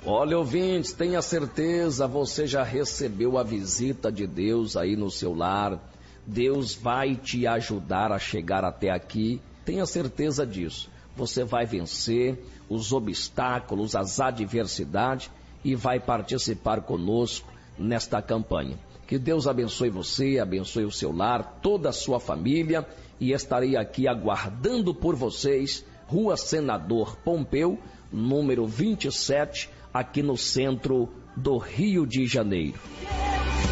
Olha, ouvintes, tenha certeza, você já recebeu a visita de Deus aí no seu lar. Deus vai te ajudar a chegar até aqui, tenha certeza disso. Você vai vencer os obstáculos, as adversidades e vai participar conosco nesta campanha. Que Deus abençoe você, abençoe o seu lar, toda a sua família, e estarei aqui aguardando por vocês, Rua Senador Pompeu, número 27, aqui no centro do Rio de Janeiro.